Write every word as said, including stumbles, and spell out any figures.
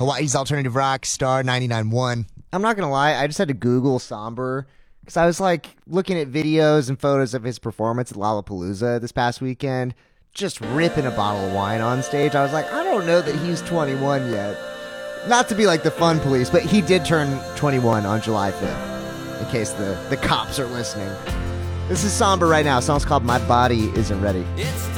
Hawaii's alternative rock star ninety-nine point one. I'm not going to lie. I just had to Google Somber because I was like looking at videos and photos of his performance at Lollapalooza this past weekend, just ripping a bottle of wine on stage. I was like, I don't know that he's twenty-one yet. Not to be like the fun police, but he did turn twenty-one on July fifth, in case the, the cops are listening. This is Somber right now. The song's called My Body Isn't Ready. It's